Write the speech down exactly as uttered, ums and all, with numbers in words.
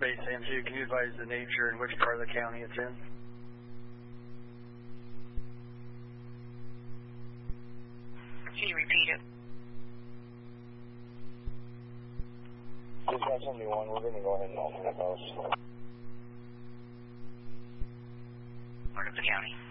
Base M two, can you advise the nature and which part of the county it's in? Can you repeat it? Dispatch seventy-one, we're going to go ahead and alternate those. Part of the county.